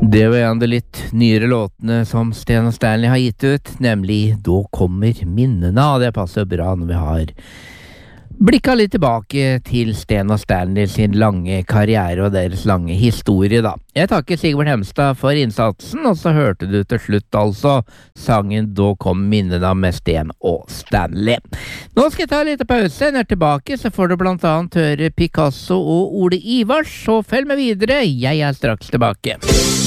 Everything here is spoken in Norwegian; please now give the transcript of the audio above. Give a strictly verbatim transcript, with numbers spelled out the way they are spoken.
Det var en av de litt nyere låtene som Sten og Stanley har gitt ut, nemlig Da kommer minnene, og det passer bra når vi har blikket litt tilbake til Sten og Stanley sin lange karriere og deres lange historie da. Jeg takker Sigvard Hemstad for innsatsen, og så hørte du til slutt altså sangen Da kom minnene med Sten og Stanley. Nå skal jeg ta en liten pause, når jeg er tilbake så får du blant annet høre Picasso og Ole Ivars, så følg med videre, jeg er straks tilbake.